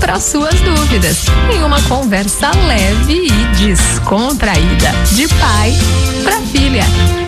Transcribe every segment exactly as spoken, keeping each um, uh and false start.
para suas dúvidas, em uma conversa leve e descontraída, de pai para filha.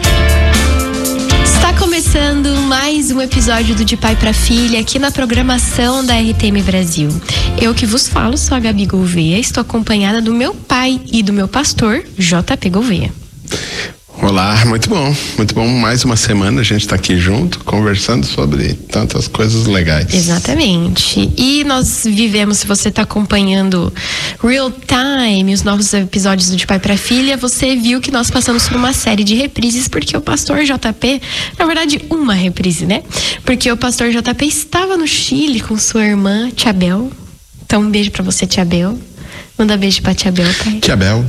Está começando mais um episódio do De Pai para Filha aqui na programação da R T M Brasil. Eu que vos falo sou a Gabi Gouveia, estou acompanhada do meu pai e do meu pastor, J P Gouveia. Olá, muito bom, muito bom. Mais uma semana a gente está aqui junto, conversando sobre tantas coisas legais. Exatamente. E nós vivemos, se você está acompanhando real time, os novos episódios do De Pai para Filha, você viu que nós passamos por uma série de reprises, porque o pastor J P, na verdade, uma reprise, né? Porque o pastor J P estava no Chile com sua irmã, Tia Bel. Então, um beijo para você, Tia Bel. Manda beijo pra Tia Bel, pai. Tia Bel.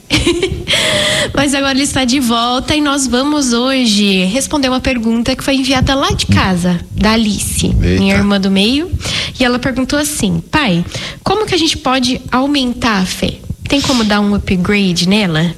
Mas agora ele está de volta e nós vamos hoje responder uma pergunta que foi enviada lá de casa, da Alice, Eita. minha irmã do meio. E ela perguntou assim: pai, como que a gente pode aumentar a fé? Tem como dar um upgrade nela?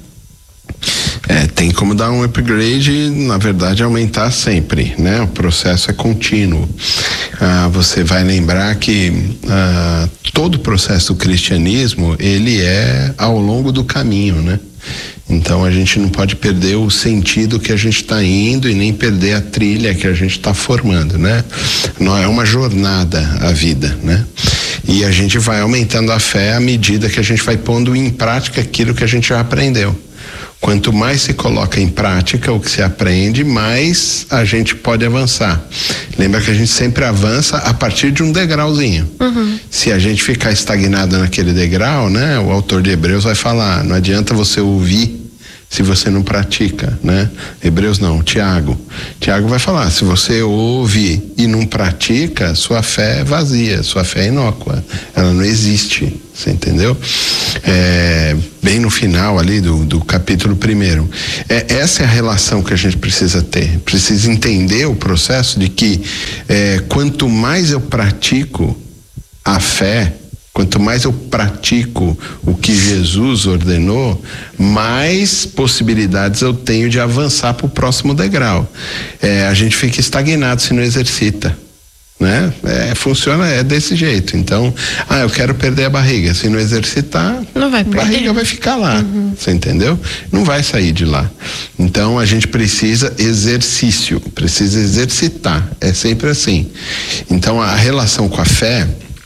É, tem como dar um upgrade, na verdade, aumentar sempre, né? O processo é contínuo. Ah, você vai lembrar que ah, todo o processo do cristianismo, ele é ao longo do caminho, né? Então a gente não pode perder o sentido que a gente está indo e nem perder a trilha que a gente está formando, né? Não é uma jornada a vida, né? E a gente vai aumentando a fé à medida que a gente vai pondo em prática aquilo que a gente já aprendeu. Quanto mais se coloca em prática o que se aprende, mais a gente pode avançar. Lembra que a gente sempre avança a partir de um degrauzinho. Uhum. Se a gente ficar estagnado naquele degrau, né? O autor de Hebreus vai falar, não adianta você ouvir se você não pratica, né? Hebreus não, Tiago. Tiago vai falar, se você ouve e não pratica, sua fé é vazia, sua fé é inócua, ela não existe, você entendeu? É, bem no final ali do, do capítulo primeiro. É, essa é a relação que a gente precisa ter, precisa entender o processo de que é, quanto mais eu pratico a fé, quanto mais eu pratico o que Jesus ordenou, mais possibilidades eu tenho de avançar para o próximo degrau. É, a gente fica estagnado se não exercita, né? É, funciona, é desse jeito. Então, ah, eu quero perder a barriga. Se não exercitar, não vai perder. A barriga vai ficar lá, uhum. Você entendeu? Não vai sair de lá. Então, a gente precisa exercício, precisa exercitar. É sempre assim. Então, a relação com a fé,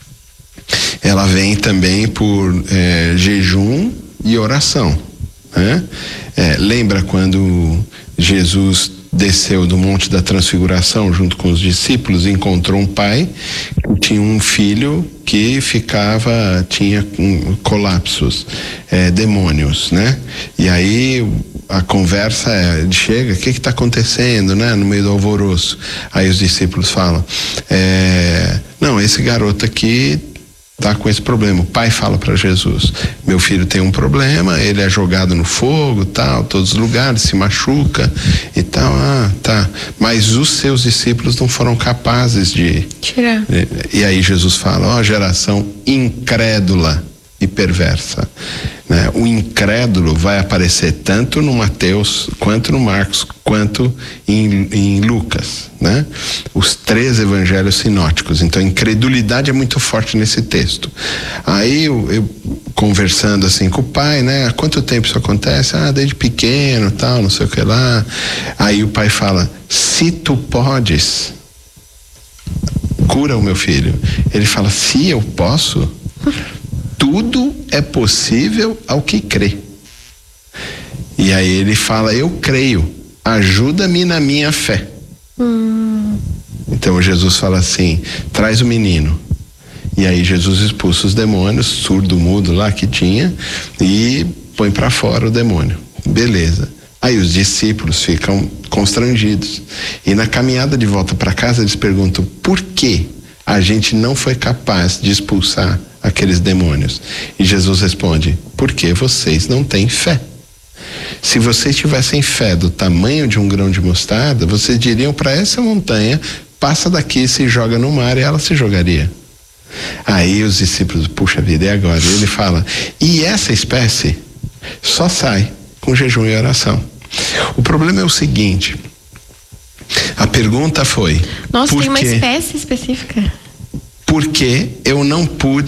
ela vem também por é, jejum e oração, né? É, lembra quando Jesus desceu do Monte da Transfiguração junto com os discípulos e encontrou um pai que tinha um filho que ficava, tinha um, colapsos, é, demônios, né? E aí a conversa é, chega, o que que tá acontecendo, né? No meio do alvoroço. Aí os discípulos falam, é, não, esse garoto aqui tá com esse problema. O pai fala para Jesus, meu filho tem um problema, ele é jogado no fogo, tal, todos os lugares, se machuca e tal. Ah, tá. Mas os seus discípulos não foram capazes de tirar. E, e aí Jesus fala, ó, geração incrédula e perversa, né? O incrédulo vai aparecer tanto no Mateus quanto no Marcos quanto em, em Lucas, né? Os três evangelhos sinóticos. Então a incredulidade é muito forte nesse texto. Aí eu, eu conversando assim com o pai, né? Há quanto tempo isso acontece? Ah, desde pequeno, tal, não sei o que lá. Aí o pai fala, se tu podes, cura o meu filho. Ele fala, se eu posso, tudo é possível ao que crê. E aí ele fala, eu creio, ajuda-me na minha fé. Hum. Então Jesus fala assim, traz o menino. E aí Jesus expulsa os demônios, surdo, mudo lá que tinha, e põe para fora o demônio. Beleza. Aí os discípulos ficam constrangidos. E na caminhada de volta para casa eles perguntam, por que a gente não foi capaz de expulsar aqueles demônios? E Jesus responde, porque vocês não têm fé. Se vocês tivessem fé do tamanho de um grão de mostarda, vocês diriam para essa montanha, passa daqui e se joga no mar, e ela se jogaria. Aí os discípulos, puxa vida, e agora? E ele fala, e essa espécie só sai com jejum e oração. O problema é o seguinte, a pergunta foi... Nossa, tem uma espécie específica. Por que eu não pude